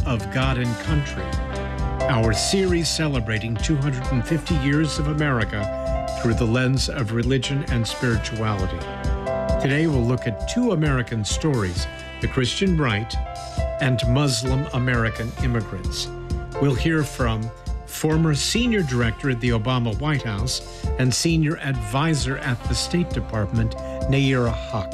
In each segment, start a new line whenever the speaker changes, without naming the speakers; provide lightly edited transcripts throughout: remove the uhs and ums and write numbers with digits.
of God and Country, our series celebrating 250 years of America through the lens of religion and spirituality. Today we'll look at two American stories, the Christian right and Muslim American immigrants. We'll hear from former senior director at the Obama White House and senior advisor at the State Department, Nayyirah Haq.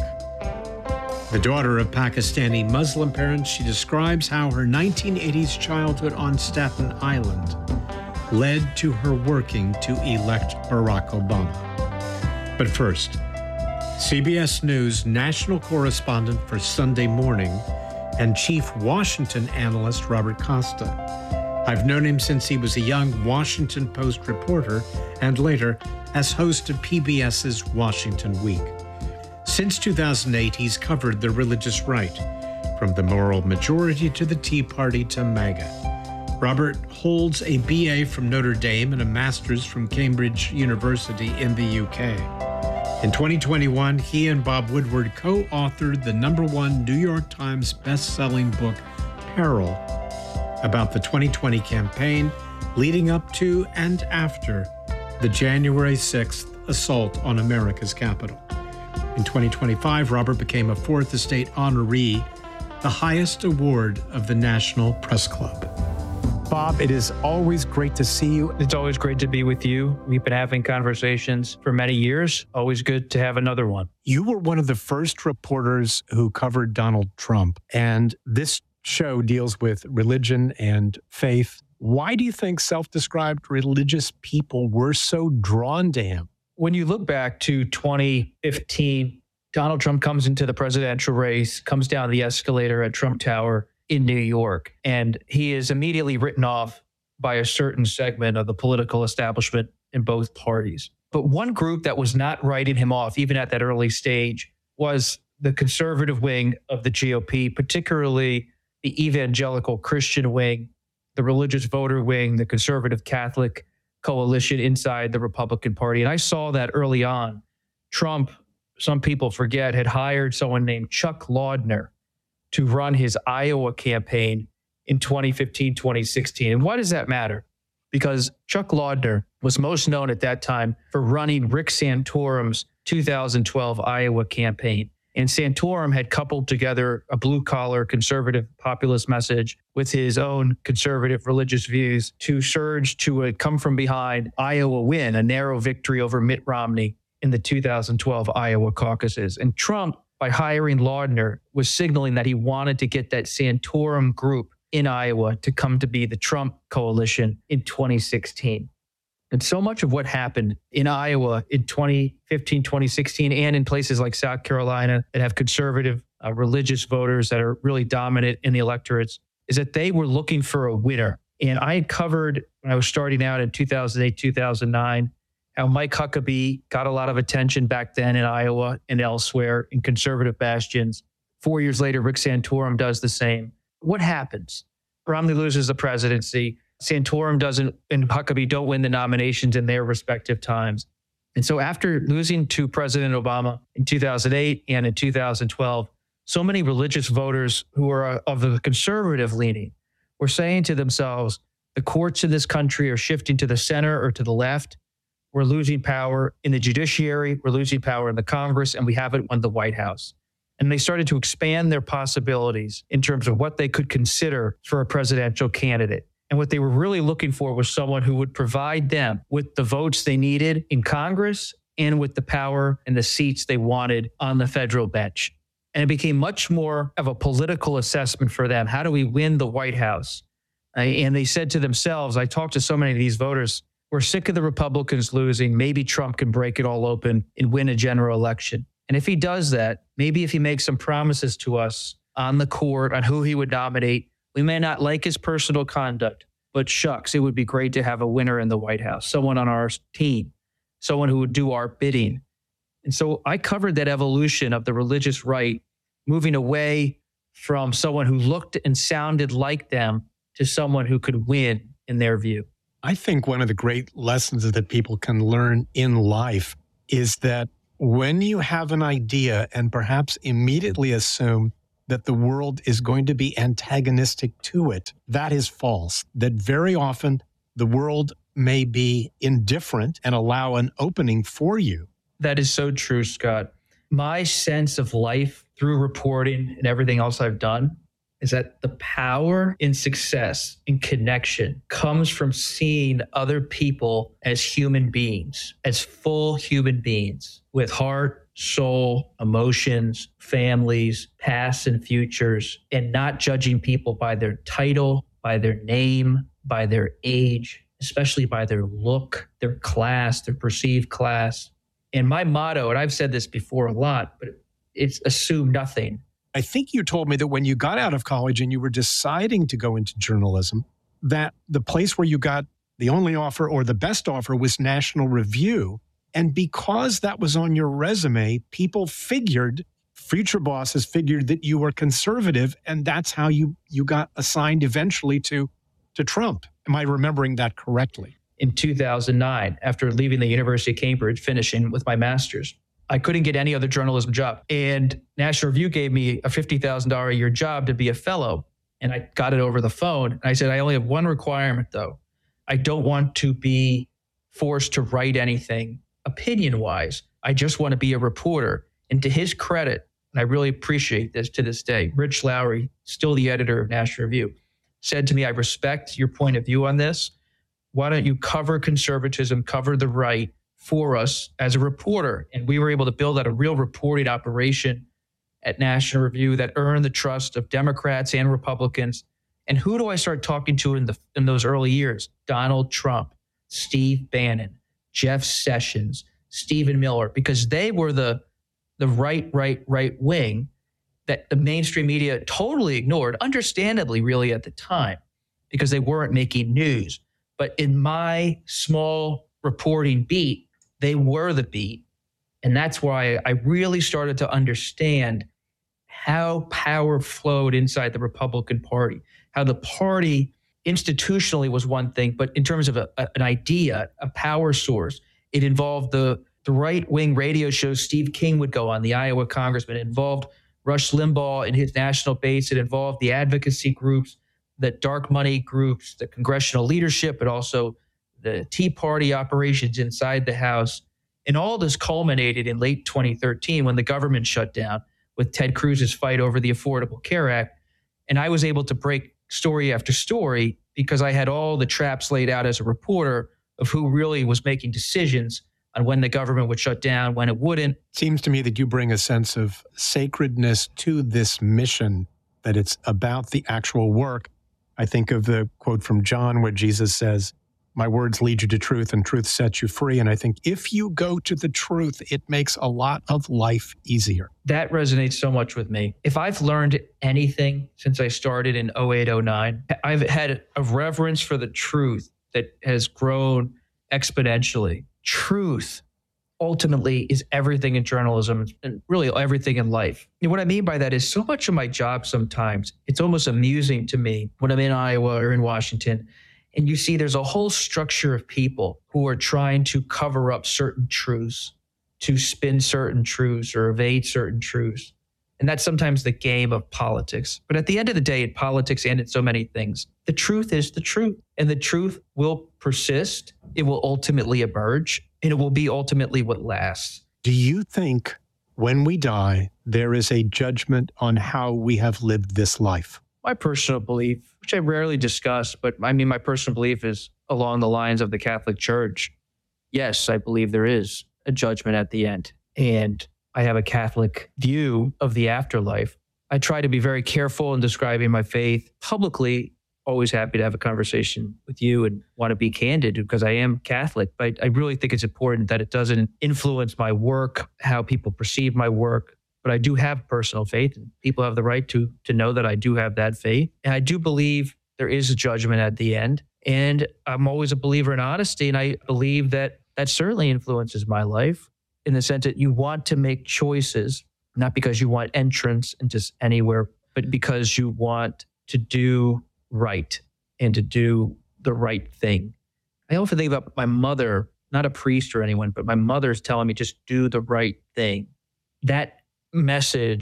The daughter of Pakistani Muslim parents, she describes how her 1980s childhood on Staten Island led to her working to elect Barack Obama. But first, CBS News national correspondent for Sunday Morning and chief Washington analyst Robert Costa. I've known him since he was a young Washington Post reporter and later as host of PBS's Washington Week. Since 2008, he's covered the religious right, from the moral majority to the Tea Party to MAGA. Robert holds a BA from Notre Dame and a master's from Cambridge University in the UK. In 2021, he and Bob Woodward co-authored the #1 New York Times best-selling book, Peril, about the 2020 campaign leading up to and after the January 6th assault on America's Capitol. In 2025, Robert became a Fourth Estate honoree, the highest award of the National Press Club. Bob, it is always great to see you.
It's always great to be with you. We've been having conversations for many years. Always good to have another one.
You were one of the first reporters who covered Donald Trump, and this show deals with religion and faith. Why do you think self-described religious people were so drawn to him?
When you look back to 2015, Donald Trump comes into the presidential race, comes down the escalator at Trump Tower in New York, and he is immediately written off by a certain segment of the political establishment in both parties. But one group that was not writing him off, even at that early stage, was the conservative wing of the GOP, particularly the evangelical Christian wing, the religious voter wing, the conservative Catholic coalition inside the Republican Party. And I saw that early on. Trump, some people forget, had hired someone named Chuck Laudner to run his Iowa campaign in 2015, 2016. And why does that matter? Because Chuck Laudner was most known at that time for running Rick Santorum's 2012 Iowa campaign. And Santorum had coupled together a blue-collar conservative populist message with his own conservative religious views to surge to a come-from-behind Iowa win, a narrow victory over Mitt Romney in the 2012 Iowa caucuses. And Trump, by hiring Laudner, was signaling that he wanted to get that Santorum group in Iowa to come to be the Trump coalition in 2016. And so much of what happened in Iowa in 2015, 2016, and in places like South Carolina that have conservative religious voters that are really dominant in the electorates is that they were looking for a winner. And I had covered, when I was starting out in 2008, 2009, how Mike Huckabee got a lot of attention back then in Iowa and elsewhere in conservative bastions. 4 years later, Rick Santorum does the same. What happens? Romney loses the presidency. Santorum doesn't, and Huckabee don't win the nominations in their respective times. And so after losing to President Obama in 2008 and in 2012, so many religious voters who are of the conservative leaning were saying to themselves, the courts in this country are shifting to the center or to the left. We're losing power in the judiciary, we're losing power in the Congress, and we haven't won the White House. And they started to expand their possibilities in terms of what they could consider for a presidential candidate. And what they were really looking for was someone who would provide them with the votes they needed in Congress and with the power and the seats they wanted on the federal bench. And it became much more of a political assessment for them. How do we win the White House? And they said to themselves, I talked to so many of these voters, we're sick of the Republicans losing. Maybe Trump can break it all open and win a general election. And if he does that, maybe if he makes some promises to us on the court on who he would nominate, we may not like his personal conduct, but shucks, it would be great to have a winner in the White House, someone on our team, someone who would do our bidding. And so I covered that evolution of the religious right, moving away from someone who looked and sounded like them to someone who could win in their view.
I think one of the great lessons that people can learn in life is that when you have an idea and perhaps immediately assume that the world is going to be antagonistic to it. That is false. That very often the world may be indifferent and allow an opening for you.
That is so true, Scott. My sense of life through reporting and everything else I've done is that the power in success and connection comes from seeing other people as human beings, as full human beings with heart, soul, emotions, families, pasts and futures, and not judging people by their title, by their name, by their age, especially by their look, their class, their perceived class. And my motto, and I've said this before a lot, but it's assume nothing.
I think you told me that when you got out of college and you were deciding to go into journalism, that the place where you got the only offer or the best offer was National Review. And because that was on your resume, people figured, future bosses figured that you were conservative, and that's how you got assigned eventually to Trump. Am I remembering that correctly?
In 2009, after leaving the University of Cambridge, finishing with my master's, I couldn't get any other journalism job. And National Review gave me a $50,000 a year job to be a fellow. And I got it over the phone. And I said, I only have one requirement, though. I don't want to be forced to write anything opinion-wise. I just want to be a reporter. And to his credit, and I really appreciate this to this day, Rich Lowry, still the editor of National Review, said to me, I respect your point of view on this. Why don't you cover conservatism, cover the right for us as a reporter? And we were able to build out a real reporting operation at National Review that earned the trust of Democrats and Republicans. And who do I start talking to in those early years? Donald Trump, Steve Bannon, Jeff Sessions, Stephen Miller, because they were the right wing that the mainstream media totally ignored, understandably, really, at the time, because they weren't making news. But in my small reporting beat, they were the beat. And that's why I really started to understand how power flowed inside the Republican Party, how the party institutionally was one thing, but in terms of an idea, a power source, it involved the right-wing radio shows Steve King would go on, the Iowa congressman. It involved Rush Limbaugh and his national base. It involved the advocacy groups, the dark money groups, the congressional leadership, but also the Tea Party operations inside the House. And all this culminated in late 2013 when the government shut down with Ted Cruz's fight over the Affordable Care Act. And I was able to break story after story because I had all the traps laid out as a reporter of who really was making decisions on when the government would shut down, when it wouldn't.
It seems to me that you bring a sense of sacredness to this mission, that it's about the actual work. I think of the quote from John where Jesus says, my words lead you to truth and truth sets you free. And I think if you go to the truth, it makes a lot of life easier.
That resonates so much with me. If I've learned anything since I started in 08, 09, I've had a reverence for the truth that has grown exponentially. Truth ultimately is everything in journalism and really everything in life. And what I mean by that is so much of my job sometimes, it's almost amusing to me when I'm in Iowa or in Washington, and you see there's a whole structure of people who are trying to cover up certain truths, to spin certain truths or evade certain truths. And that's sometimes the game of politics. But at the end of the day, in politics and in so many things, the truth is the truth. And the truth will persist. It will ultimately emerge. And it will be ultimately what lasts.
Do you think when we die, there is a judgment on how we have lived this life?
My personal belief, which I rarely discuss, but I mean, my personal belief is along the lines of the Catholic Church. Yes, I believe there is a judgment at the end. And I have a Catholic view of the afterlife. I try to be very careful in describing my faith publicly. Always happy to have a conversation with you and want to be candid because I am Catholic. But I really think it's important that it doesn't influence my work, how people perceive my work. But I do have personal faith, and people have the right to know that I do have that faith. And I do believe there is a judgment at the end. And I'm always a believer in honesty, and I believe that certainly influences my life in the sense that you want to make choices, not because you want entrance into anywhere, but because you want to do right and to do the right thing. I often think about my mother, not a priest or anyone, but my mother's telling me just do the right thing. That message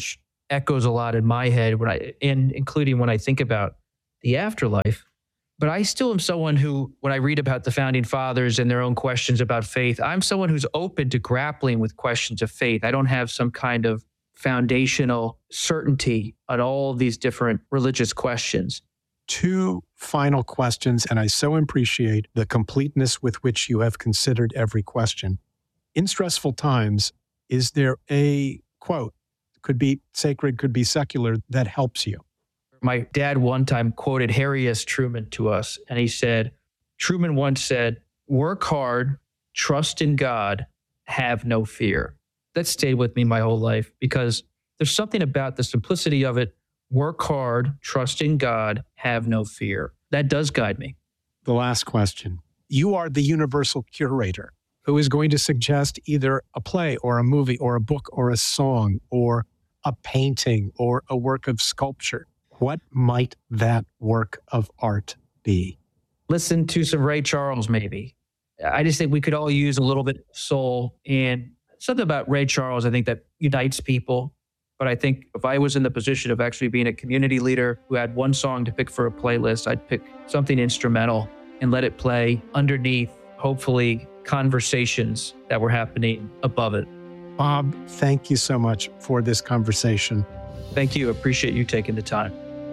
echoes a lot in my head including when I think about the afterlife. But I still am someone who, when I read about the founding fathers and their own questions about faith, I'm someone who's open to grappling with questions of faith. I don't have some kind of foundational certainty on all these different religious questions.
Two final questions, and I so appreciate the completeness with which you have considered every question. In stressful times, is there a quote, could be sacred, could be secular, that helps you?
My dad one time quoted Harry S. Truman to us, and he said, Truman once said, "Work hard, trust in God, have no fear." That stayed with me my whole life because there's something about the simplicity of it. Work hard, trust in God, have no fear. That does guide me.
The last question. You are the universal curator who is going to suggest either a play or a movie or a book or a song or a painting or a work of sculpture. What might that work of art be?
Listen to some Ray Charles, maybe. I just think we could all use a little bit of soul, and something about Ray Charles, I think, that unites people. But I think if I was in the position of actually being a community leader who had one song to pick for a playlist, I'd pick something instrumental and let it play underneath, hopefully, conversations that were happening above it.
Bob, thank you so much for this conversation.
Thank you. Appreciate you taking the time.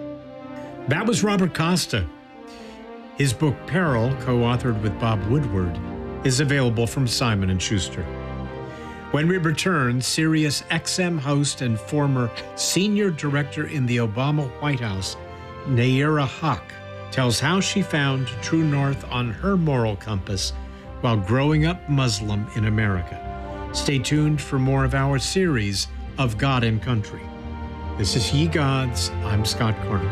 That was Robert Costa. His book, Peril, co-authored with Bob Woodward, is available from Simon & Schuster. When we return, Sirius XM host and former senior director in the Obama White House, Nayyirah Haq, tells how she found true north on her moral compass while growing up Muslim in America. Stay tuned for more of our series of God and Country. This is Ye Gods. I'm Scott Carter.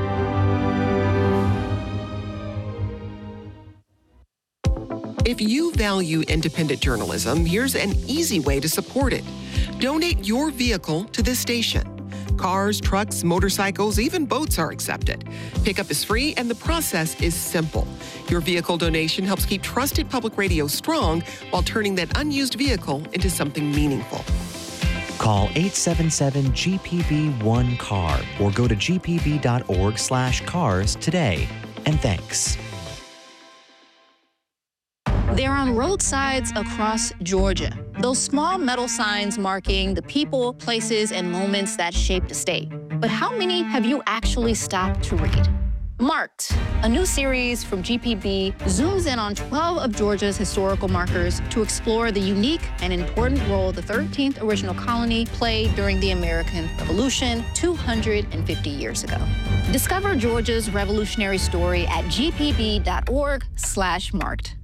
If you value independent journalism, here's an easy way to support it. Donate your vehicle to this station. Cars, trucks, motorcycles, even boats are accepted. Pickup is free and the process is simple. Your vehicle donation helps keep trusted public radio strong while turning that unused vehicle into something meaningful.
Call 877-GPB-1-CAR or go to gpb.org/cars today. And thanks.
They're on roadsides across Georgia. Those small metal signs marking the people, places, and moments that shaped a state. But how many have you actually stopped to read? Marked, a new series from GPB, zooms in on 12 of Georgia's historical markers to explore the unique and important role the 13th original colony played during the American Revolution 250 years ago. Discover Georgia's revolutionary story at gpb.org/marked.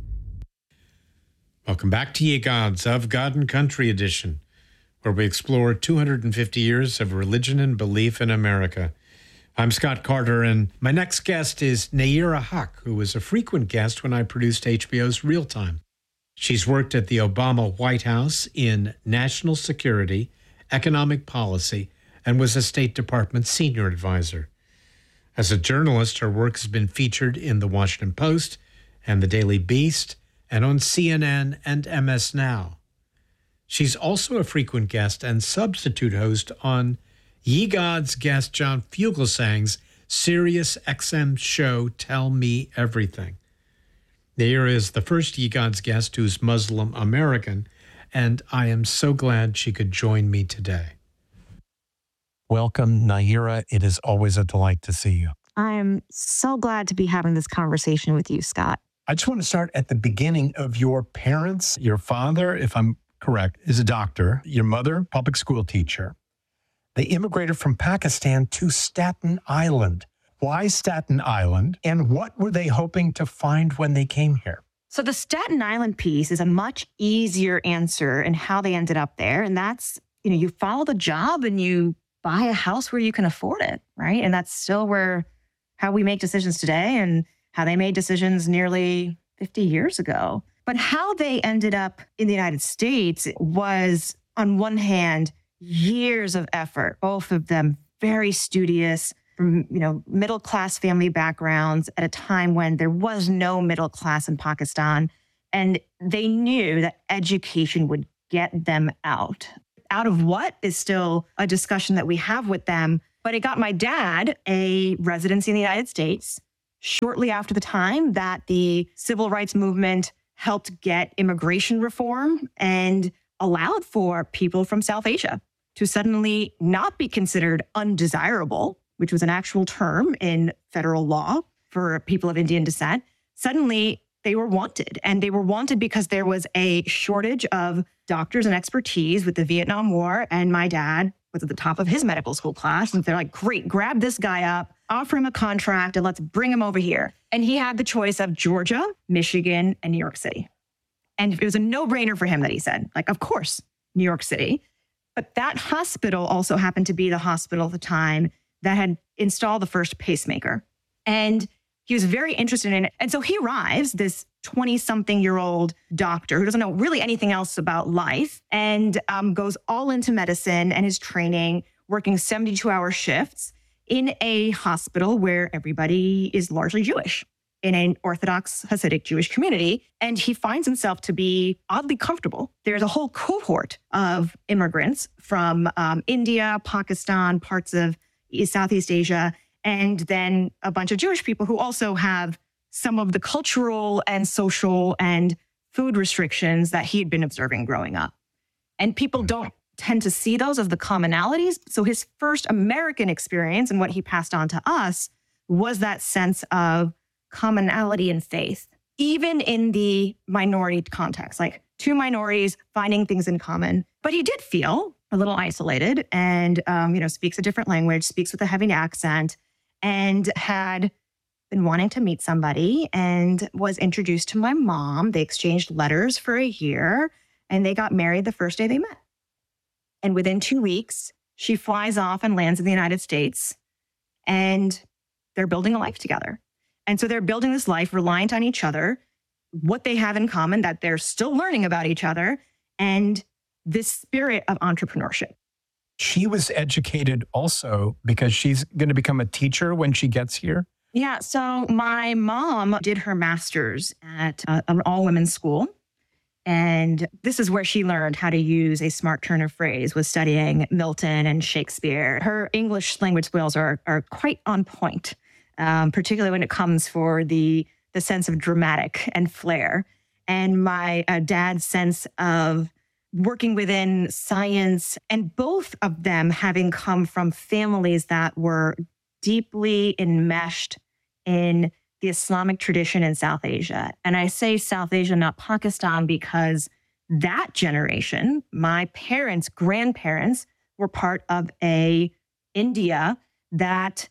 Welcome back to Ye Gods of God and Country edition, where we explore 250 years of religion and belief in America. I'm Scott Carter, and my next guest is Nayyirah Haq, who was a frequent guest when I produced HBO's Real Time. She's worked at the Obama White House in national security, economic policy, and was a State Department senior advisor. As a journalist, her work has been featured in The Washington Post and The Daily Beast, and on CNN and MS Now. She's also a frequent guest and substitute host on Ye Gods guest John Fugelsang's Sirius XM show Tell Me Everything. Nayyirah is the first Ye Gods guest who's Muslim American, and I am so glad she could join me today. Welcome, Nayyirah. It is always a delight to see you.
I'm so glad to be having this conversation with you, Scott.
I just want to start at the beginning of your parents. Your father, if I'm correct, is a doctor. Your mother, public school teacher. They immigrated from Pakistan to Staten Island. Why Staten Island? And what were they hoping to find when they came here?
So the Staten Island piece is a much easier answer in how they ended up there. And that's, you follow the job and you buy a house where you can afford it, right? And that's still how we make decisions today and how they made decisions nearly 50 years ago. But how they ended up in the United States was, on one hand, years of effort, both of them very studious, from middle-class family backgrounds at a time when there was no middle class in Pakistan. And they knew that education would get them out. out of what is still a discussion that we have with them. But it got my dad a residency in the United States shortly after the time that the civil rights movement helped get immigration reform and allowed for people from South Asia to suddenly not be considered undesirable, which was an actual term in federal law for people of Indian descent. Suddenly, they were wanted. And they were wanted because there was a shortage of doctors and expertise with the Vietnam War. And my dad was at the top of his medical school class. And they're like, great, grab this guy up, offer him a contract, and let's bring him over here. And he had the choice of Georgia, Michigan, and New York City. And it was a no-brainer for him that he said, like, of course, New York City. But that hospital also happened to be the hospital at the time that had installed the first pacemaker. And he was very interested in it. And so he arrives, this 20-something-year-old doctor who doesn't know really anything else about life and goes all into medicine and his training, working 72-hour shifts in a hospital where everybody is largely Jewish, in an Orthodox Hasidic Jewish community. And he finds himself to be oddly comfortable. There's a whole cohort of immigrants from India, Pakistan, parts of Southeast Asia, and then a bunch of Jewish people who also have some of the cultural and social and food restrictions that he'd been observing growing up. And people don't tend to see those as the commonalities. So his first American experience and what he passed on to us was that sense of commonality in faith, even in the minority context, like two minorities finding things in common. But he did feel a little isolated and, speaks a different language, speaks with a heavy accent, and had been wanting to meet somebody and was introduced to my mom. They exchanged letters for a year and they got married the first day they met. And within 2 weeks, she flies off and lands in the United States and they're building a life together. And so they're building this life reliant on each other, what they have in common, that they're still learning about each other, and this spirit of entrepreneurship.
She was educated also because she's going to become a teacher when she gets here.
Yeah. So my mom did her master's at an all-women's school. And this is where she learned how to use a smart turn of phrase, was studying Milton and Shakespeare. Her English language skills are quite on point, particularly when it comes for the sense of dramatic and flair. And my dad's sense of working within science, and both of them having come from families that were deeply enmeshed in the Islamic tradition in South Asia. And I say South Asia, not Pakistan, because that generation, my parents' grandparents, were part of a India that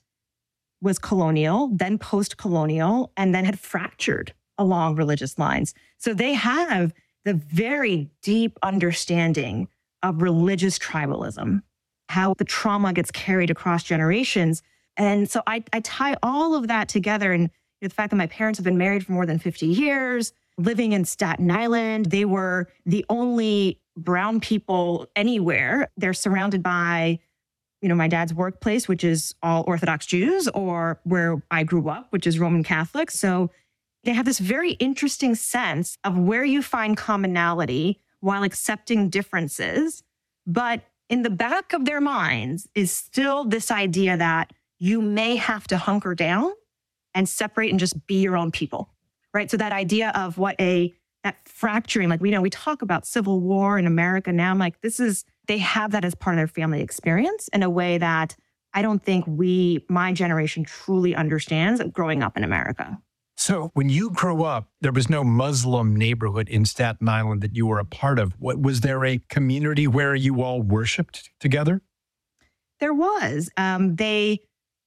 was colonial, then post-colonial, and then had fractured along religious lines. So they have the very deep understanding of religious tribalism, how the trauma gets carried across generations. And so I tie all of that together. And the fact that my parents have been married for more than 50 years, living in Staten Island, they were the only brown people anywhere. They're surrounded by, my dad's workplace, which is all Orthodox Jews, or where I grew up, which is Roman Catholic. So they have this very interesting sense of where you find commonality while accepting differences. But in the back of their minds is still this idea that you may have to hunker down and separate and just be your own people, right? So that idea of that fracturing, like we talk about Civil War in America now, I'm like, they have that as part of their family experience in a way that I don't think my generation truly understands growing up in America.
So when you grew up, there was no Muslim neighborhood in Staten Island that you were a part of. Was there a community where you all worshiped together?
There was. They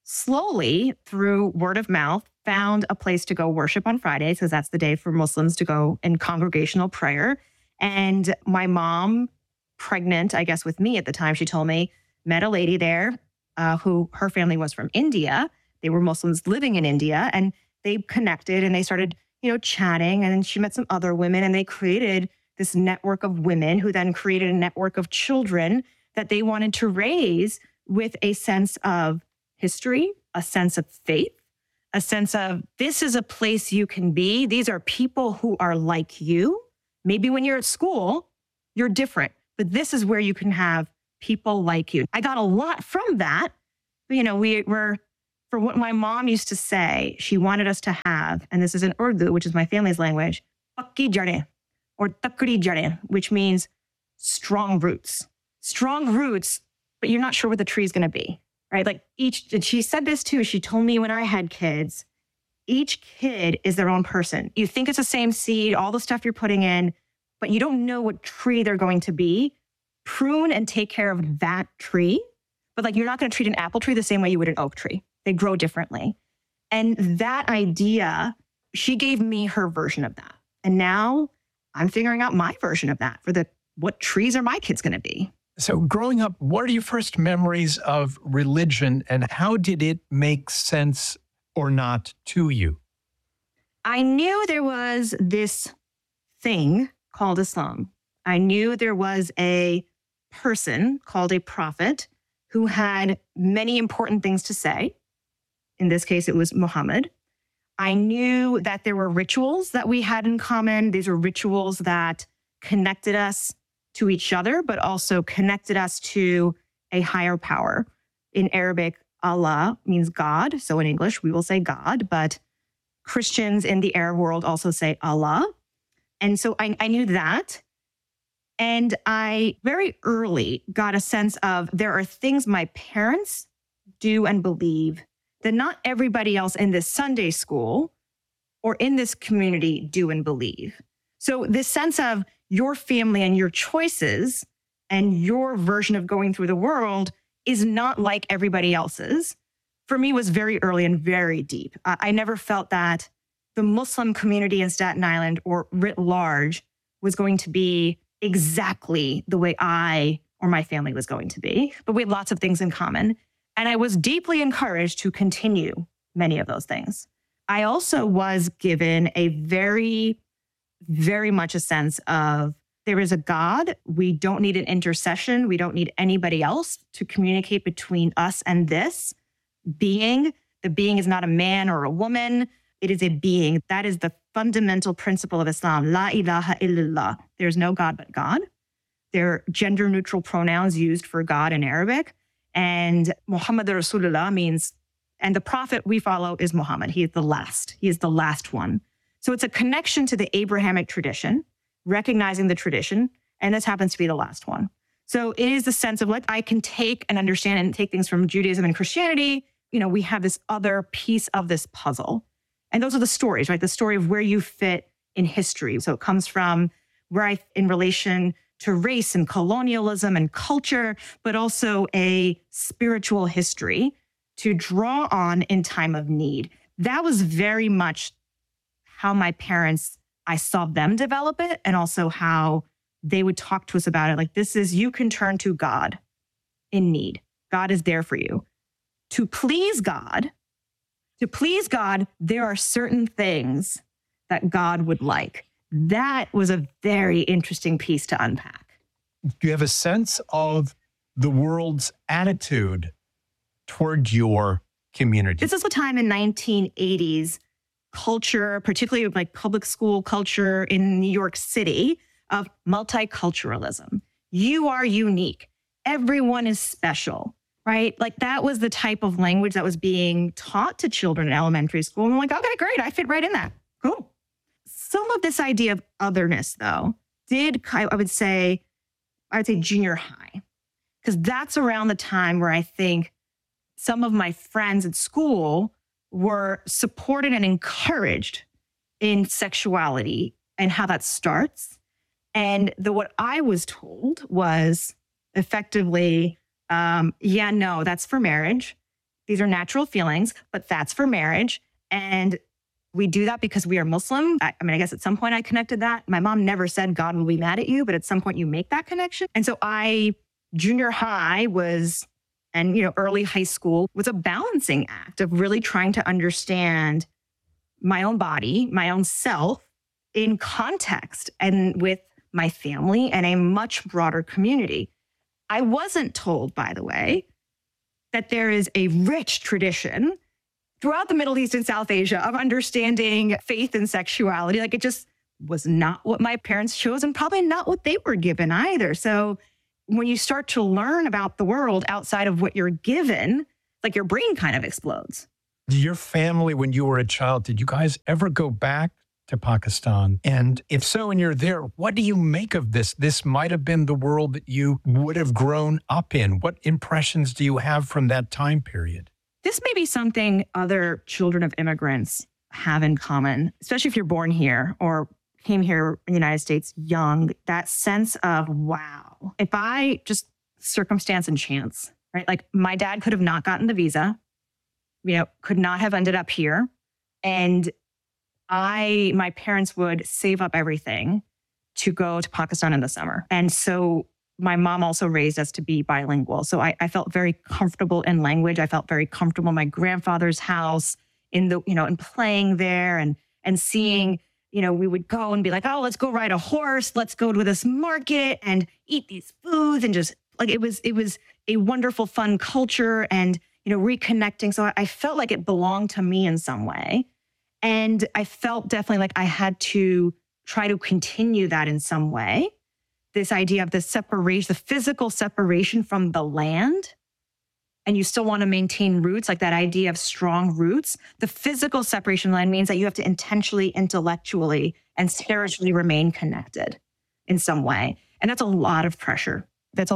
slowly, through word of mouth, found a place to go worship on Fridays, because that's the day for Muslims to go in congregational prayer. And my mom, pregnant, I guess, with me at the time, she told me, met a lady there who her family was from India. They were Muslims living in India, and they connected and they started, chatting. And she met some other women, and they created this network of women who then created a network of children that they wanted to raise with a sense of history, a sense of faith, a sense of this is a place you can be. These are people who are like you. Maybe when you're at school, you're different, but but this is where you can have people like you. I got a lot from that. But, we were, for what my mom used to say, she wanted us to have, and this is in Urdu, which is my family's language, pakki jade or takri jade, which means strong roots. Strong roots, but you're not sure what the tree is going to be, right? Like and she said this too. She told me when I had kids, each kid is their own person. You think it's the same seed, all the stuff you're putting in, but you don't know what tree they're going to be. Prune and take care of that tree. But like, you're not going to treat an apple tree the same way you would an oak tree. They grow differently. And that idea, she gave me her version of that. And now I'm figuring out my version of that for what trees are my kids going to be.
So growing up, what are your first memories of religion and how did it make sense or not to you?
I knew there was this thing called Islam. I knew there was a person called a prophet who had many important things to say. In this case, it was Muhammad. I knew that there were rituals that we had in common. These were rituals that connected us to each other, but also connected us to a higher power. In Arabic, Allah means God. So in English, we will say God, but Christians in the Arab world also say Allah. And so I knew that. And I very early got a sense of there are things my parents do and believe that not everybody else in this Sunday school or in this community do and believe. So this sense of your family and your choices and your version of going through the world is not like everybody else's, for me was very early and very deep. I never felt that the Muslim community in Staten Island or writ large was going to be exactly the way I or my family was going to be, but we had lots of things in common. And I was deeply encouraged to continue many of those things. I also was given a very, very much a sense of there is a God. We don't need an intercession. We don't need anybody else to communicate between us and this being. The being is not a man or a woman. It is a being. That is the fundamental principle of Islam. La ilaha illallah. There's no God but God. There are gender neutral pronouns used for God in Arabic. And Muhammad Rasulullah means, and the prophet we follow is Muhammad. He is the last. He is the last one. So it's a connection to the Abrahamic tradition, recognizing the tradition, and this happens to be the last one. So it is the sense of like, I can take and understand and take things from Judaism and Christianity. We have this other piece of this puzzle. And those are the stories, right? The story of where you fit in history. So it comes from in relation to race and colonialism and culture, but also a spiritual history to draw on in time of need. That was very much how my parents, I saw them develop it, and also how they would talk to us about it. Like, you can turn to God in need. God is there for you. To please God, there are certain things that God would like. That was a very interesting piece to unpack.
Do you have a sense of the world's attitude toward your community?
This is a time in 1980s culture, particularly like public school culture in New York City, of multiculturalism. You are unique. Everyone is special, right? Like that was the type of language that was being taught to children in elementary school. And I'm like, okay, great. I fit right in that. Cool. Some of this idea of otherness, though, I would say junior high, because that's around the time where I think some of my friends at school were supported and encouraged in sexuality and how that starts. And what I was told was effectively, no, that's for marriage. These are natural feelings, but that's for marriage. And we do that because we are Muslim. I guess at some point I connected that. My mom never said God will be mad at you, but at some point you make that connection. And so junior high and early high school was a balancing act of really trying to understand my own body, my own self in context and with my family and a much broader community. I wasn't told, by the way, that there is a rich tradition throughout the Middle East and South Asia of understanding faith and sexuality. Like, it just was not what my parents chose and probably not what they were given either. So when you start to learn about the world outside of what you're given, like your brain kind of explodes.
Your family, when you were a child, did you guys ever go back to Pakistan? And if so, and you're there, what do you make of this? This might have been the world that you would have grown up in. What impressions do you have from that time period?
This may be something other children of immigrants have in common, especially if you're born here or came here in the United States young, that sense of, wow, if I just circumstance and chance, right? Like my dad could have not gotten the visa, could not have ended up here. And my parents would save up everything to go to Pakistan in the summer. And so my mom also raised us to be bilingual. So I felt very comfortable in language. I felt very comfortable in my grandfather's house in playing there and seeing, we would go and be like, oh, let's go ride a horse. Let's go to this market and eat these foods. And just like, it was a wonderful, fun culture and, reconnecting. So I felt like it belonged to me in some way. And I felt definitely like I had to try to continue that in some way. This idea of the separation, the physical separation from the land, and you still want to maintain roots, like that idea of strong roots. The physical separation line means that you have to intentionally, intellectually, and spiritually remain connected in some way. And that's a lot of pressure.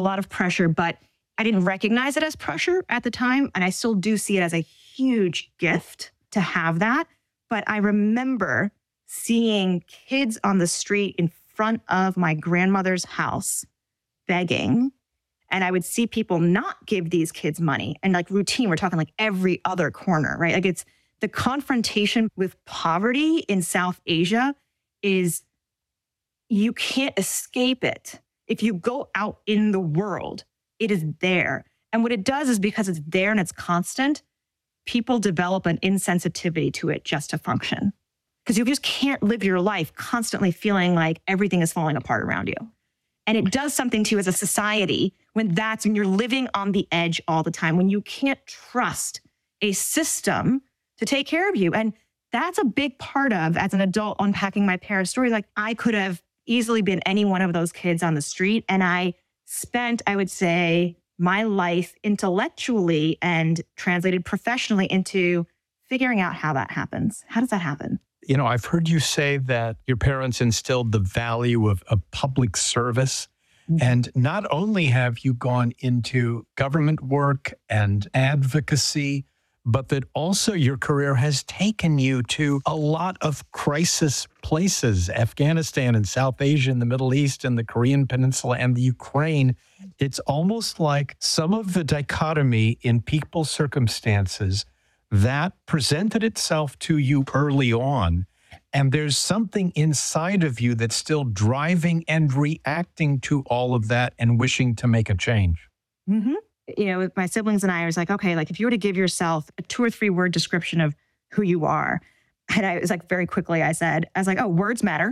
But I didn't recognize it as pressure at the time. And I still do see it as a huge gift to have that. But I remember seeing kids on the street in front of my grandmother's house begging. And I would see people not give these kids money. And like routine, we're talking like every other corner, right? Like it's the confrontation with poverty in South Asia is you can't escape it. If you go out in the world, it is there. And what it does is because it's there and it's constant, people develop an insensitivity to it just to function. Because you just can't live your life constantly feeling like everything is falling apart around you. And it does something to you as a society when you're living on the edge all the time, when you can't trust a system to take care of you. And that's a big part of, as an adult, unpacking my parents' story. Like I could have easily been any one of those kids on the street. And I spent, I would say, my life intellectually and translated professionally into figuring out how that happens. How does that happen?
I've heard you say that your parents instilled the value of public service. Mm-hmm. And not only have you gone into government work and advocacy, but that also your career has taken you to a lot of crisis places, Afghanistan and South Asia and the Middle East and the Korean Peninsula and the Ukraine. It's almost like some of the dichotomy in people's circumstances that presented itself to you early on. And there's something inside of you that's still driving and reacting to all of that and wishing to make a change.
Mm-hmm. With my siblings and I was like, okay, like if you were to give yourself a 2 or 3 word description of who you are. And I was like, very quickly, I was like, oh, words matter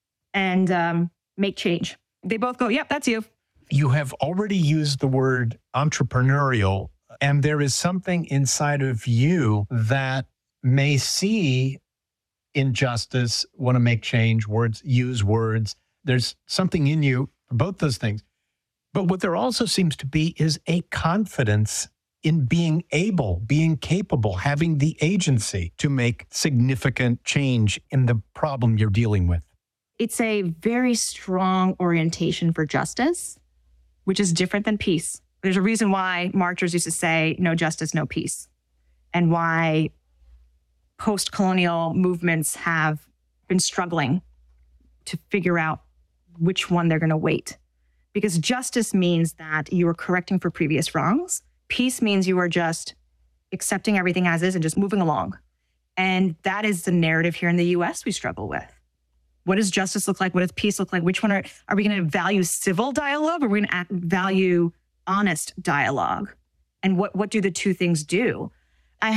and make change. They both go, yep, that's you.
You have already used the word entrepreneurial. And there is something inside of you that may see injustice, want to make change, use words. There's something in you for both those things. But what there also seems to be is a confidence in being able, being capable, having the agency to make significant change in the problem you're dealing with.
It's a very strong orientation for justice, which is different than peace. There's a reason why marchers used to say, no justice, no peace, and why post-colonial movements have been struggling to figure out which one they're going to weight. Because justice means that you are correcting for previous wrongs. Peace means you are just accepting everything as is and just moving along. And that is the narrative here in the US we struggle with. What does justice look like? What does peace look like? Which one are we going to value civil dialogue or are we going to value honest dialogue? And what do the two things do? I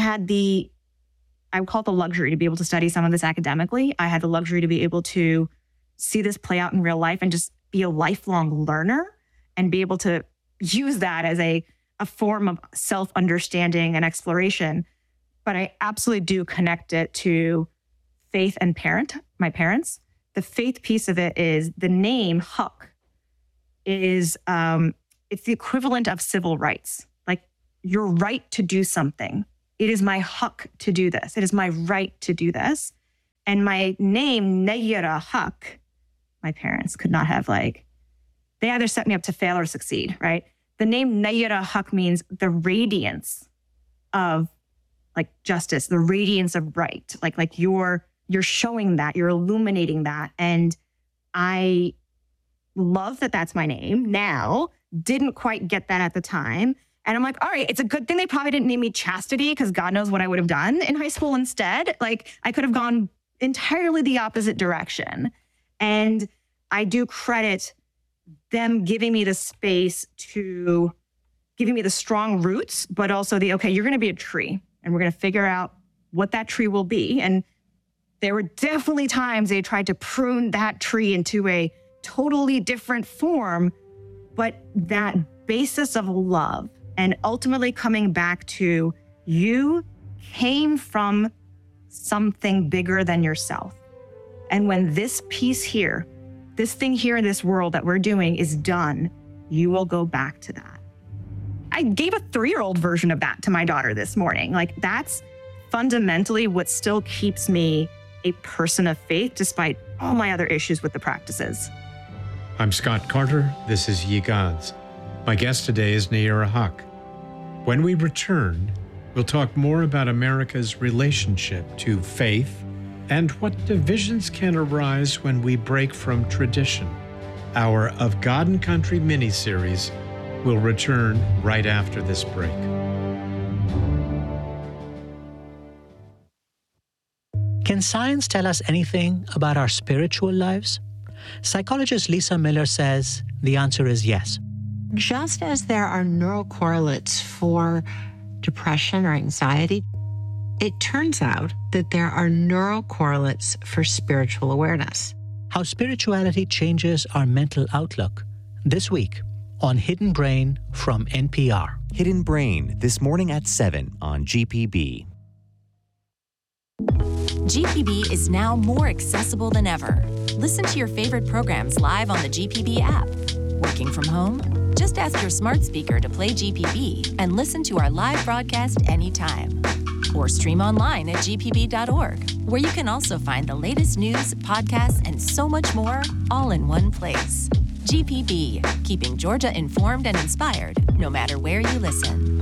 would call it the luxury to be able to study some of this academically. I had the luxury to be able to see this play out in real life and just be a lifelong learner and be able to use that as a form of self-understanding and exploration. But I absolutely do connect it to faith and my parents. The faith piece of it is the name Huck is it's the equivalent of civil rights. Like your right to do something. It is my hak to do this. It is my right to do this. And my name, Nayera Haq, my parents could not have they either set me up to fail or succeed, right? The name Nayera Haq means the radiance of justice, the radiance of right. Like you're showing that, you're illuminating that. And I love that that's my name now. Didn't quite get that at the time. And I'm like, all right, it's a good thing they probably didn't name me Chastity because God knows what I would have done in high school instead. I could have gone entirely the opposite direction. And I do credit them giving me the space to giving me the strong roots, but also okay, you're going to be a tree and we're going to figure out what that tree will be. And there were definitely times they tried to prune that tree into a totally different form, but that basis of love and ultimately coming back to you came from something bigger than yourself. And when this piece here, this thing here in this world that we're doing is done, you will go back to that. I gave a 3-year-old version of that to my daughter this morning. That's fundamentally what still keeps me a person of faith, despite all my other issues with the practices.
I'm Scott Carter. This is Ye Gods. My guest today is Nayera Haq. When we return, we'll talk more about America's relationship to faith and what divisions can arise when we break from tradition. Our Of God and Country mini-series will return right after this break.
Can science tell us anything about our spiritual lives? Psychologist Lisa Miller says the answer is yes.
Just as there are neural correlates for depression or anxiety, it turns out that there are neural correlates for spiritual awareness.
How spirituality changes our mental outlook. This week on Hidden Brain from NPR.
Hidden Brain, this morning at 7 on GPB.
GPB is now more accessible than ever. Listen to your favorite programs live on the GPB app. Working from home? Just ask your smart speaker to play GPB and listen to our live broadcast anytime. Or stream online at gpb.org, where you can also find the latest news, podcasts, and so much more all in one place. GPB, keeping Georgia informed and inspired, no matter where you listen.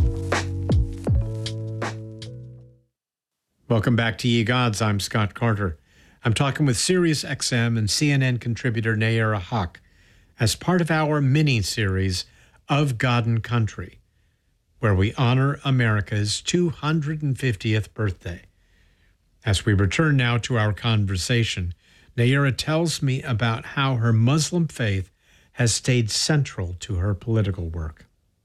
Welcome back to Ye Gods. I'm Scott Carter. I'm talking with SiriusXM and CNN contributor Nayera Haq as part of our mini-series Of God and Country, where we honor America's 250th birthday. As we return now to our conversation, Nayera tells me about how her Muslim faith has stayed central to her political work.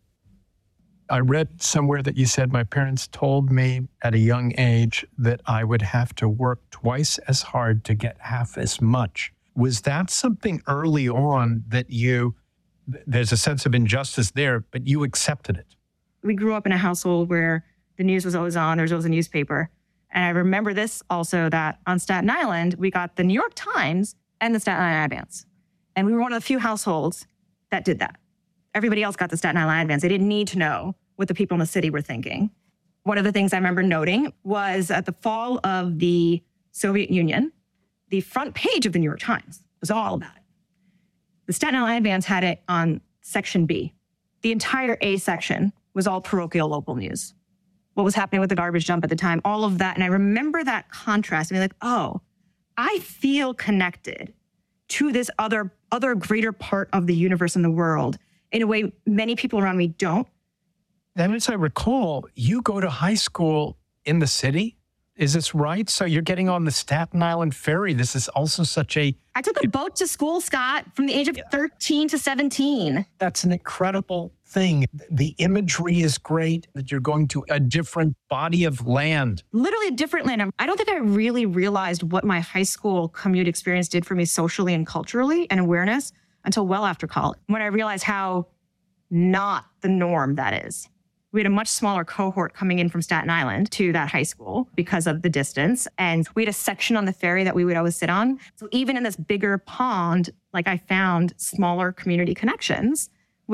I read somewhere that you said my parents told me at a young age that I would have to work twice as hard to get half as much. Was that something early on that there's a sense of injustice there, but you accepted it?
We grew up in a household where the news was always on. There was always a newspaper. And I remember this also, that on Staten Island, we got the New York Times and the Staten Island Advance. And we were one of the few households that did that. Everybody else got the Staten Island Advance. They didn't need to know what the people in the city were thinking. One of the things I remember noting was at the fall of the Soviet Union, the front page of the New York Times was all about it. The Staten Island Advance had it on Section B. The entire A section was all parochial local news. What was happening with the garbage dump at the time, all of that. And I remember that contrast, and be like, oh, I feel connected to this other greater part of the universe and the world in a way many people around me don't.
And as I recall, you go to high school in the city? Is this right? So you're getting on the Staten Island Ferry. This is also
I took a boat to school, Scott, from the age of 13 to 17.
That's an incredible thing. The imagery is great, that you're going to a different body of land.
Literally a different land. I don't think I really realized what my high school commute experience did for me socially and culturally and awareness until well after college, when I realized how not the norm that is. We had a much smaller cohort coming in from Staten Island to that high school because of the distance. And we had a section on the ferry that we would always sit on. So even in this bigger pond, I found smaller community connections with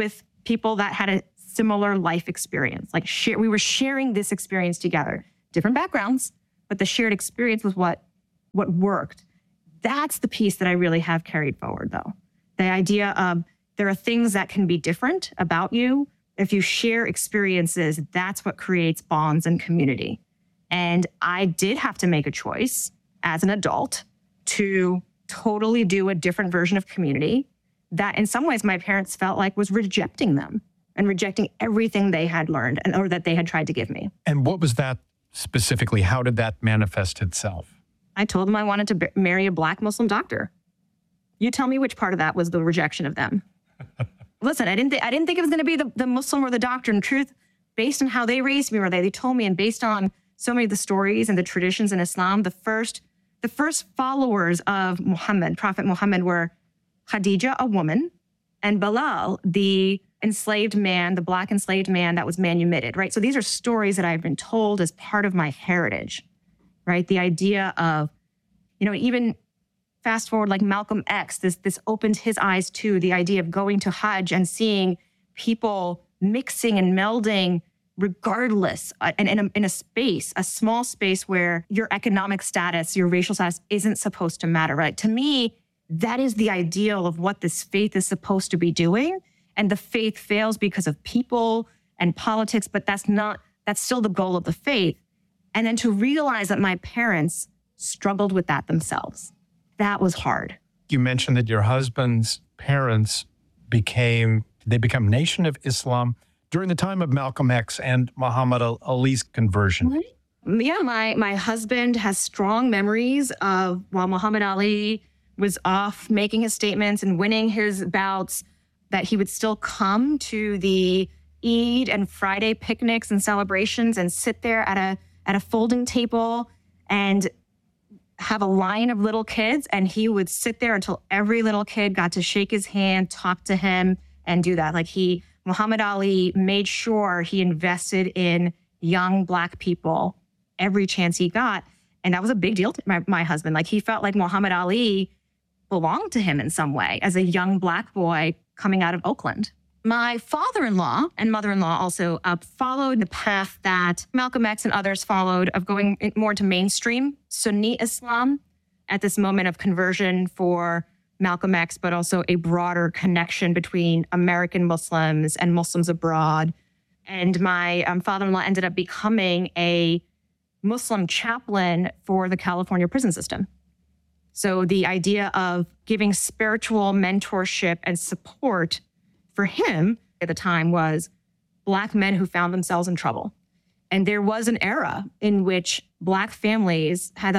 people that had a similar life experience. Like we were sharing this experience together, different backgrounds, but the shared experience was what worked. That's the piece that I really have carried forward, though. The idea of there are things that can be different about you. If you share experiences, that's what creates bonds and community. And I did have to make a choice as an adult to totally do a different version of community that in some ways my parents felt like was rejecting them and rejecting everything they had learned or that they had tried to give me.
And what was that specifically? How did that manifest itself?
I told them I wanted to marry a Black Muslim doctor. You tell me which part of that was the rejection of them. Listen, I didn't think it was going to be the Muslim or the doctor. In truth, based on how they raised me, or they told me, and based on so many of the stories and the traditions in Islam, the first followers of Muhammad, Prophet Muhammad, were Khadija, a woman, and Bilal, the enslaved man, the Black enslaved man that was manumitted, right? So these are stories that I've been told as part of my heritage, right? The idea of, even fast forward like Malcolm X, this opened his eyes to the idea of going to Hajj and seeing people mixing and melding regardless, and in a small space where your economic status, your racial status isn't supposed to matter, right? To me, that is the ideal of what this faith is supposed to be doing. And the faith fails because of people and politics, but that's still the goal of the faith. And then to realize that my parents struggled with that themselves, that was hard.
You mentioned that your husband's parents become Nation of Islam during the time of Malcolm X and Muhammad Ali's conversion.
Yeah, my husband has strong memories of while Muhammad Ali was off making his statements and winning his bouts, that he would still come to the Eid and Friday picnics and celebrations and sit there at a folding table and have a line of little kids. And he would sit there until every little kid got to shake his hand, talk to him, and do that. Muhammad Ali made sure he invested in young Black people every chance he got. And that was a big deal to my husband. He felt like Muhammad Ali belonged to him in some way as a young Black boy coming out of Oakland. My father-in-law and mother-in-law also followed the path that Malcolm X and others followed of going more to mainstream Sunni Islam at this moment of conversion for Malcolm X, but also a broader connection between American Muslims and Muslims abroad. And my father-in-law ended up becoming a Muslim chaplain for the California prison system. So the idea of giving spiritual mentorship and support for him at the time was Black men who found themselves in trouble. And there was an era in which Black families had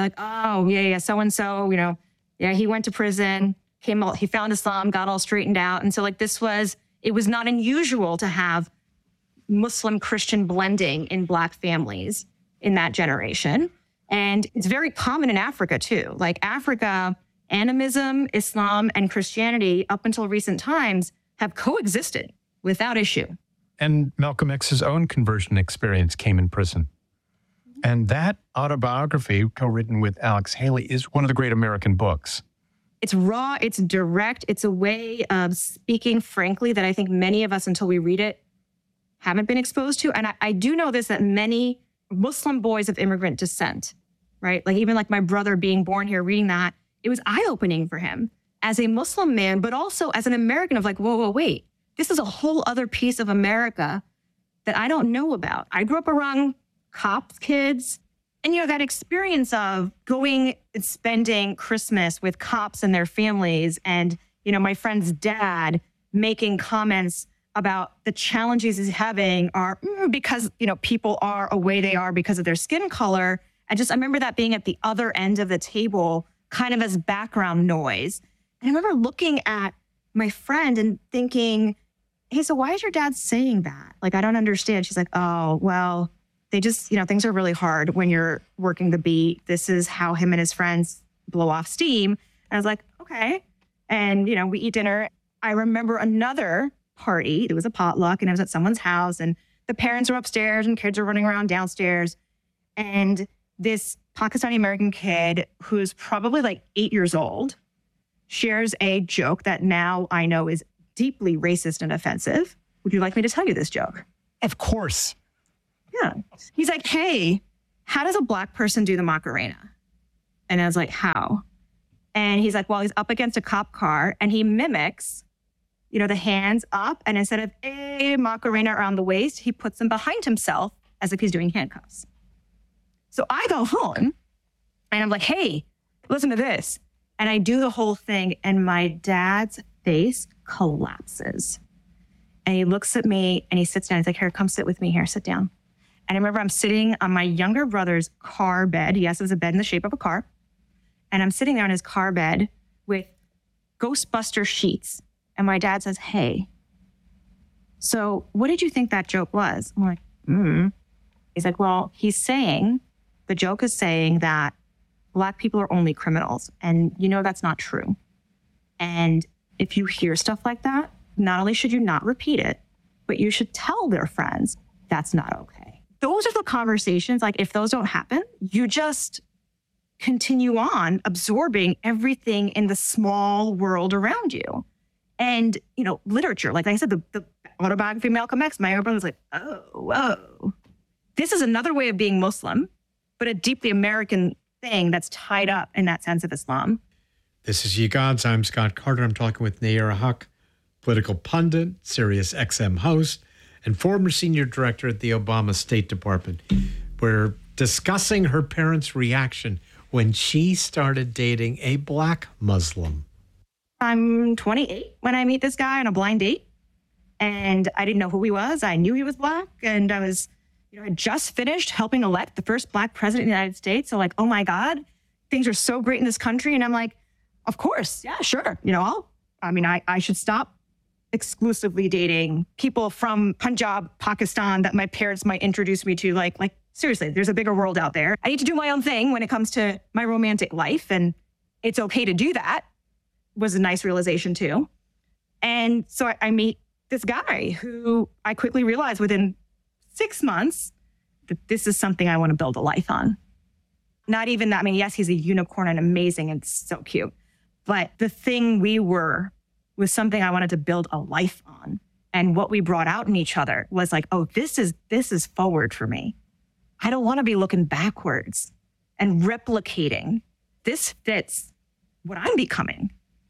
so-and-so, he went to prison, came out, he found Islam, got all straightened out. And so it was not unusual to have Muslim Christian blending in Black families in that generation. And it's very common in Africa too. Africa, animism, Islam, and Christianity up until recent times have coexisted without issue.
And Malcolm X's own conversion experience came in prison. And that autobiography, co-written with Alex Haley, is one of the great American books.
It's raw, it's direct, it's a way of speaking frankly that I think many of us, until we read it, haven't been exposed to. And I do know this, that many Muslim boys of immigrant descent, right? Even my brother being born here, reading that, it was eye-opening for him as a Muslim man, but also as an American of whoa, wait. This is a whole other piece of America that I don't know about. I grew up around cops, kids, and that experience of going and spending Christmas with cops and their families, and my friend's dad making comments about the challenges he's having are because people are a way they are because of their skin color. I remember that being at the other end of the table, kind of as background noise. And I remember looking at my friend and thinking, hey, so why is your dad saying that? I don't understand. She's like, oh, well, they just, things are really hard when you're working the beat. This is how him and his friends blow off steam. And I was like, okay. And, we eat dinner. I remember another party. It was a potluck and I was at someone's house and the parents were upstairs and kids were running around downstairs. And this Pakistani American kid who's probably 8 years old shares a joke that now I know is deeply racist and offensive. would you like me to tell you this joke?
Of course.
Yeah. He's like, hey, how does a Black person do the Macarena? And I was like, how? And he's like, well, he's up against a cop car and he mimics, the hands up. And instead of a Macarena around the waist, he puts them behind himself as if he's doing handcuffs. So I go home and I'm like, hey, listen to this. And I do the whole thing and my dad's face collapses. And he looks at me and he sits down. He's like, here, come sit with me here. Sit down. And I remember I'm sitting on my younger brother's car bed. Yes, it was a bed in the shape of a car. And I'm sitting there on his car bed with Ghostbuster sheets. And my dad says, hey, so what did you think that joke was? I'm like, He's like, well, the joke is saying that Black people are only criminals. And that's not true. And if you hear stuff like that, not only should you not repeat it, but you should tell their friends that's not okay. Those are the conversations, like if those don't happen, you just continue on absorbing everything in the small world around you. And, literature, like I said, the autobiography of Malcolm X, my brother was like, oh, whoa. This is another way of being Muslim, but a deeply American thing that's tied up in that sense of Islam.
This is Ye Gods. I'm Scott Carter. I'm talking with Nayyera Haq, political pundit, Sirius XM host, and former senior director at the Obama State Department. We're discussing her parents' reaction when she started dating a Black Muslim.
I'm 28 when I meet this guy on a blind date, and I didn't know who he was. I knew he was Black, and I was, I just finished helping elect the first Black president in the United States. So like, oh my God, things are so great in this country. And I'm like, of course, yeah, sure. I should stop exclusively dating people from Punjab, Pakistan that my parents might introduce me to. Like seriously, there's a bigger world out there. I need to do my own thing when it comes to my romantic life, and it's okay to do that. Was a nice realization too. And so I meet this guy who I quickly realized within 6 months that this is something I want to build a life on. Not even that, yes, he's a unicorn and amazing and so cute, but the thing we were was something I wanted to build a life on. And what we brought out in each other was like, oh, this is forward for me. I don't want to be looking backwards and replicating. This fits what I'm becoming.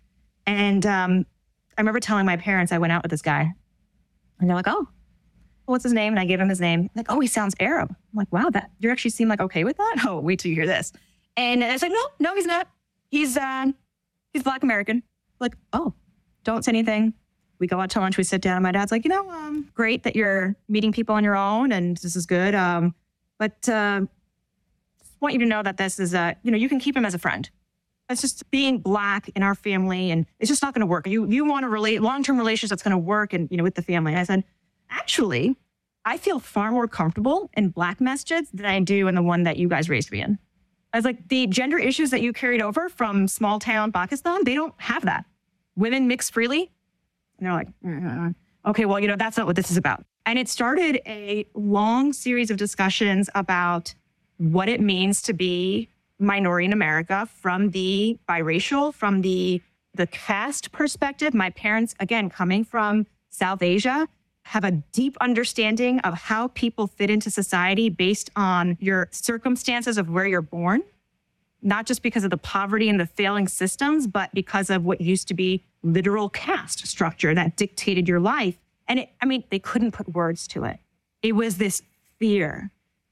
And I remember telling my parents I went out with this guy. And they're like, oh, what's his name? And I gave him his name. Like, oh, he sounds Arab. I'm like, wow, you actually seem like okay with that? Oh, wait till you hear this. And I said, no, he's not. He's Black American. Like, oh, don't say anything. We go out to lunch, we sit down. And my dad's like, great that you're meeting people on your own and this is good. But just want you to know that this is, you can keep him as a friend. It's just being Black in our family, and it's just not going to work. You want to long-term relations that's going to work, and with the family. And I said, actually, I feel far more comfortable in Black masjids than I do in the one that you guys raised me in. I was like, the gender issues that you carried over from small town Pakistan, they don't have that. Women mix freely, and they're like, okay, well, that's not what this is about. And it started a long series of discussions about what it means to be minority in America, from the biracial, from the caste perspective. My parents, again, coming from South Asia, have a deep understanding of how people fit into society based on your circumstances of where you're born, not just because of the poverty and the failing systems, but because of what used to be literal caste structure that dictated your life. And they couldn't put words to it. It was this fear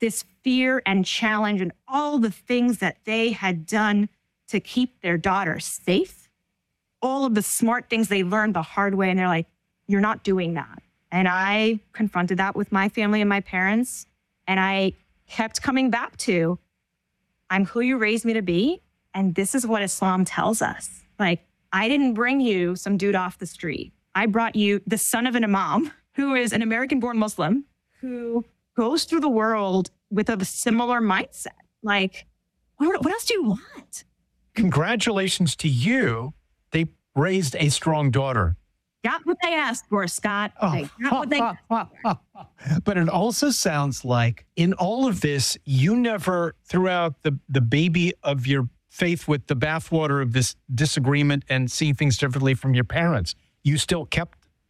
and challenge and all the things that they had done to keep their daughter safe, all of the smart things they learned the hard way. And they're like, you're not doing that. And I confronted that with my family and my parents. And I kept coming back to, I'm who you raised me to be. And this is what Islam tells us. Like, I didn't bring you some dude off the street. I brought you the son of an imam who is an American-born Muslim who goes through the world with a similar mindset. Like, what else do you want?
Congratulations to you. They raised a strong daughter.
Got what they asked for, Scott. They got what they asked for.
But it also sounds like in all of this, you never threw out the baby of your faith with the bathwater of this disagreement and seeing things differently from your parents. You still kept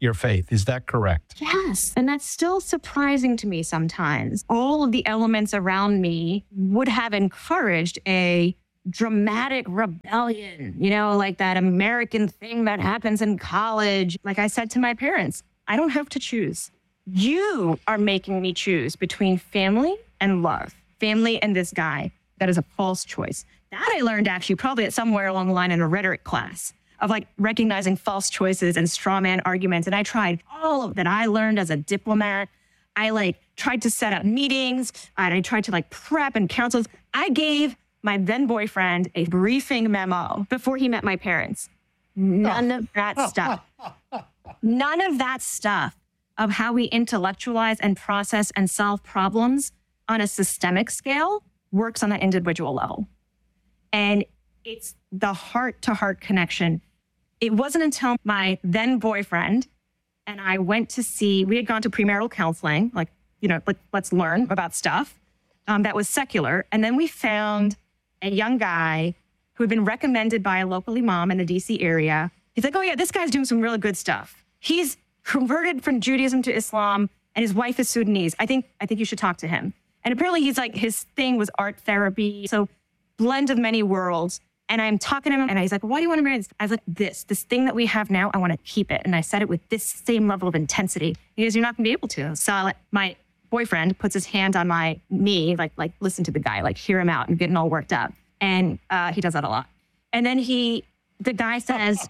your faith. Is that correct?
Yes. And that's still surprising to me sometimes. All of the elements around me would have encouraged a dramatic rebellion, like that American thing that happens in college. Like I said to my parents, I don't have to choose. You are making me choose between family and love, family and this guy. That is a false choice. That I learned actually probably at somewhere along the line in a rhetoric class of like recognizing false choices and straw man arguments. And I tried all of that I learned as a diplomat. I tried to set up meetings and I tried to prep and counsel. I gave my then boyfriend a briefing memo before he met my parents. None of that stuff. None of that stuff of how we intellectualize and process and solve problems on a systemic scale works on an individual level. And it's the heart-to-heart connection. It wasn't until my then boyfriend and I went to see, we had gone to premarital counseling, let's learn about stuff that was secular. And then we found a young guy who had been recommended by a local imam in the DC area. He's like, oh yeah, this guy's doing some really good stuff. He's converted from Judaism to Islam and his wife is Sudanese. I think you should talk to him. And apparently his thing was art therapy. So blend of many worlds. And I'm talking to him and he's like, why do you want to marry this? I was like, this thing that we have now, I want to keep it. And I said it with this same level of intensity. He goes, you're not going to be able to. So my boyfriend puts his hand on my knee, like listen to the guy, hear him out and getting all worked up. And he does that a lot. And then the guy says,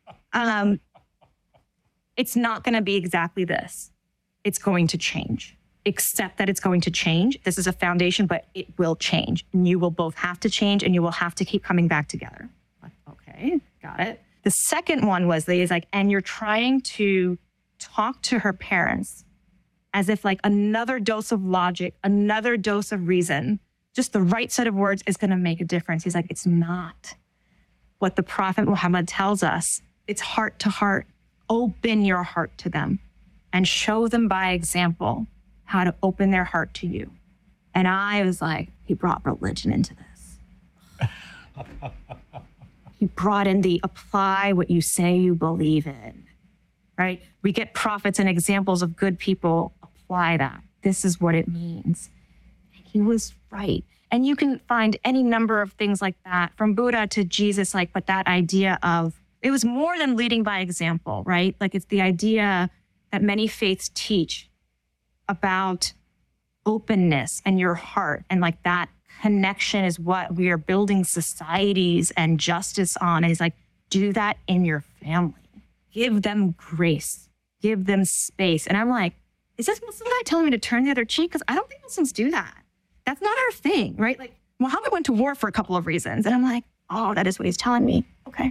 it's not going to be exactly this. It's going to change. Accept that it's going to change. This is a foundation, but it will change. And you will both have to change and you will have to keep coming back together. Okay, got it. The second one was, and you're trying to talk to her parents as if another dose of logic, another dose of reason, just the right set of words is going to make a difference. He's like, it's not. What the Prophet Muhammad tells us, it's heart to heart. Open your heart to them and show them by example how to open their heart to you. And I was like, he brought religion into this. He brought in the apply what you say you believe in, right? We get prophets and examples of good people, apply that. This is what it means. He was right. And you can find any number of things like that from Buddha to Jesus, but that idea of, it was more than leading by example, right? It's the idea that many faiths teach about openness and your heart. And that connection is what we are building societies and justice on. And he's like, do that in your family. Give them grace. Give them space. And I'm like, is this Muslim guy telling me to turn the other cheek? Because I don't think Muslims do that. That's not our thing, right? Muhammad went to war for a couple of reasons. And I'm like, oh, that is what he's telling me. Okay.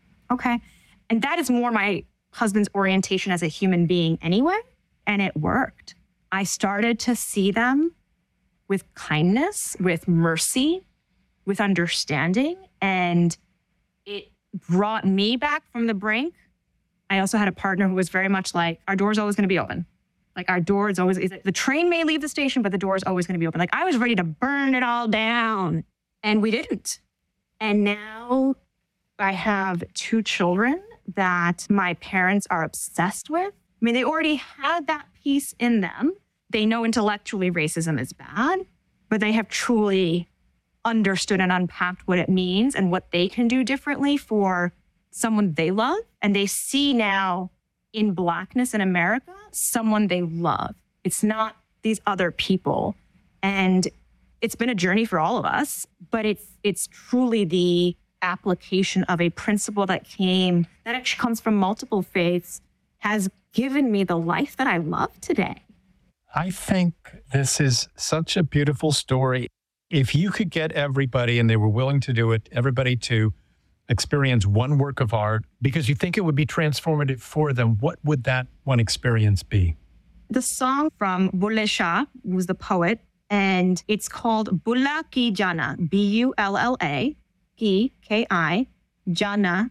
And that is more my husband's orientation as a human being anyway. And it worked. I started to see them with kindness, with mercy, with understanding. And it brought me back from the brink. I also had a partner who was very much our door's always going to be open. Our door is always, the train may leave the station, but the door is always going to be open. I was ready to burn it all down and we didn't. And now I have 2 children that my parents are obsessed with. I mean, they already had that piece in them. They know intellectually racism is bad, but they have truly understood and unpacked what it means and what they can do differently for someone they love. And they see now in Blackness in America, someone they love. It's not these other people. And it's been a journey for all of us, but it's truly the application of a principle that actually comes from multiple faiths, has given me the life that I love today.
I think this is such a beautiful story. If you could get everybody, and they were willing to do it, everybody to experience one work of art because you think it would be transformative for them, what would that one experience be?
The song from Bulle Shah, who was the poet, and it's called Bulla Ki Jana, Bulla, Ki, Ki, Jana,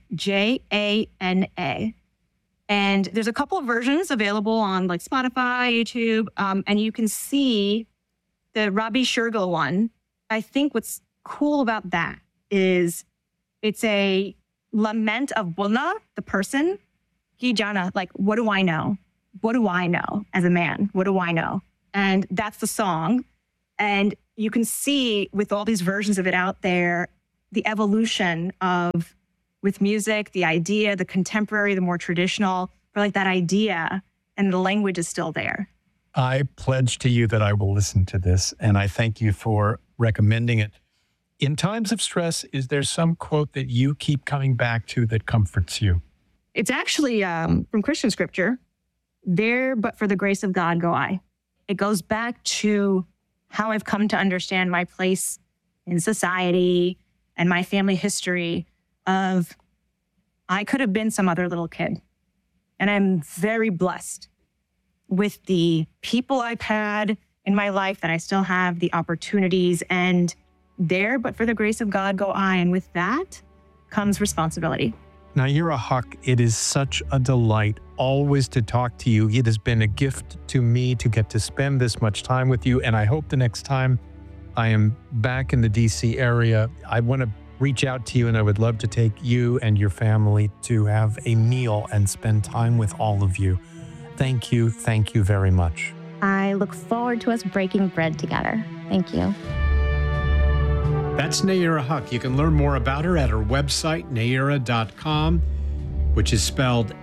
Jana. And there's a couple of versions available on Spotify, YouTube, and you can see the Rabi Shergill one. I think what's cool about that is it's a lament of Bulla, the person, Jana, like, what do I know? What do I know as a man? What do I know? And that's the song. And you can see with all these versions of it out there, the evolution of, with music, the idea, the contemporary, the more traditional, but like that idea and the language is still there.
I pledge to you that I will listen to this, and I thank you for recommending it. In times of stress, is there some quote that you keep coming back to that comforts you?
It's actually from Christian scripture. There, but for the grace of God, go I. It goes back to how I've come to understand my place in society and my family history of I could have been some other little kid. And I'm very blessed with the people I've had in my life that I still have, the opportunities, and there, but for the grace of God, go I. And with that comes responsibility.
Nayyirah Haq, it is such a delight always to talk to you. It has been a gift to me to get to spend this much time with you. And I hope the next time I am back in the DC area, I want to reach out to you, and I would love to take you and your family to have a meal and spend time with all of you. Thank you. Thank you very much.
I look forward to us breaking bread together. Thank you.
That's Nayyirah Haq. You can learn more about her at her website, nayyirah.com, which is spelled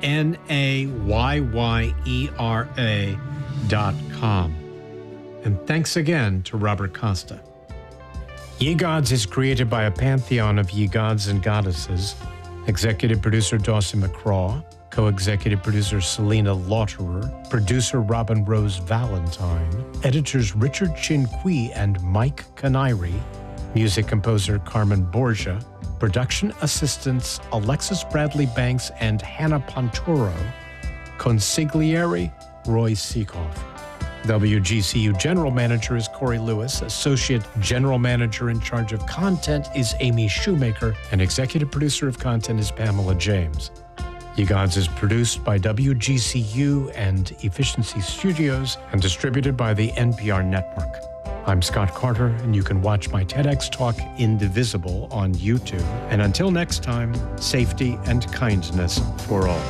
Nayyera.com. And thanks again to Robert Costa. Ye Gods is created by a pantheon of ye gods and goddesses. Executive producer Dawson McCraw, co-executive producer Selena Lauterer, producer Robin Rose Valentine, editors Richard Chin Kui and Mike Canary, music composer Carmen Borgia, production assistants Alexis Bradley Banks and Hannah Ponturo, consigliere Roy Seekoff. WGCU General Manager is Corey Lewis, Associate General Manager in charge of content is Amy Shoemaker, and Executive Producer of Content is Pamela James. Ye Gods is produced by WGCU and Efficiency Studios and distributed by the NPR Network. I'm Scott Carter, and you can watch my TEDx talk Indivisible on YouTube. And until next time, safety and kindness for all.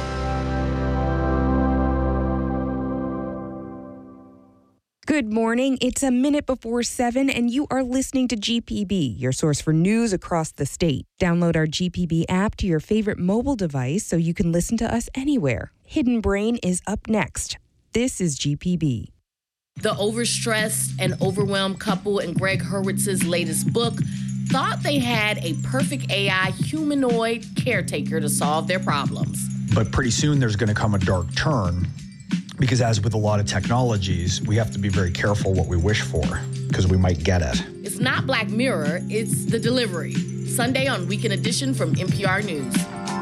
Good morning. It's a minute before 7, and you are listening to GPB, your source for news across the state. Download our GPB app to your favorite mobile device so you can listen to us anywhere. Hidden Brain is up next. This is GPB.
The overstressed and overwhelmed couple in Greg Hurwitz's latest book thought they had a perfect AI humanoid caretaker to solve their problems.
But pretty soon there's going to come a dark turn, because as with a lot of technologies, we have to be very careful what we wish for, because we might get it.
It's not Black Mirror, it's The Delivery. Sunday on Weekend Edition from NPR News.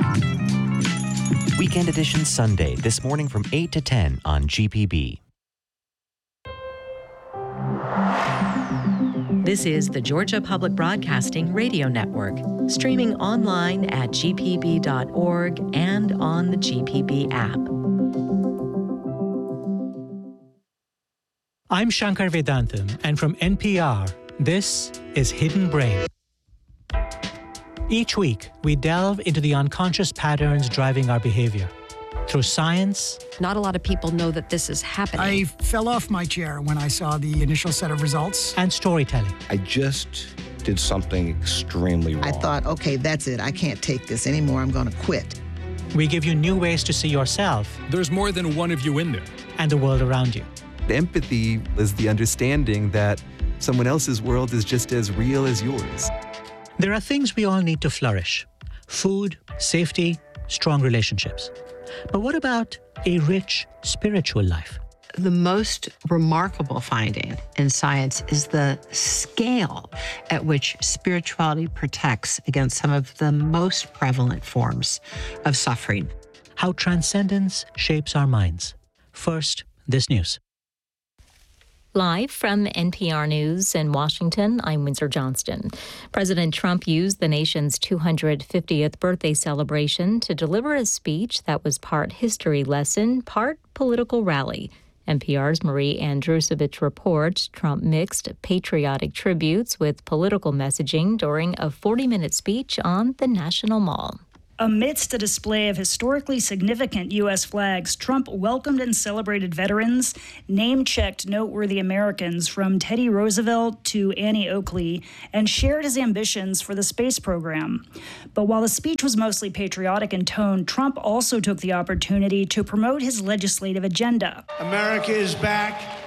Weekend Edition Sunday, this morning from 8 to 10 on GPB.
This is the Georgia Public Broadcasting Radio Network, streaming online at gpb.org and on the GPB app.
I'm Shankar Vedantam, and from NPR, this is Hidden Brain. Each week, we delve into the unconscious patterns driving our behavior. Through science.
Not a lot of people know that this is happening.
I fell off my chair when I saw the initial set of results.
And storytelling.
I just did something extremely wrong.
I thought, okay, that's it. I can't take this anymore. I'm going to quit.
We give you new ways to see yourself.
There's more than one of you in there.
And the world around you.
Empathy is the understanding that someone else's world is just as real as yours.
There are things we all need to flourish. Food, safety, strong relationships. But what about a rich spiritual life?
The most remarkable finding in science is the scale at which spirituality protects against some of the most prevalent forms of suffering.
How transcendence shapes our minds. First, this news.
Live from NPR News in Washington, I'm Windsor Johnston. President Trump used the nation's 250th birthday celebration to deliver a speech that was part history lesson, part political rally. NPR's Marie Andrusovich reports Trump mixed patriotic tributes with political messaging during a 40-minute speech on the National Mall.
Amidst a display of historically significant U.S. flags, Trump welcomed and celebrated veterans, name-checked noteworthy Americans from Teddy Roosevelt to Annie Oakley, and shared his ambitions for the space program. But while the speech was mostly patriotic in tone, Trump also took the opportunity to promote his legislative agenda.
America is back.